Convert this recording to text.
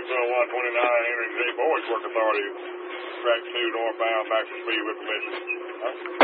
60129 entering Z Boys Work Authority, track 2 northbound, maximum speed with permission.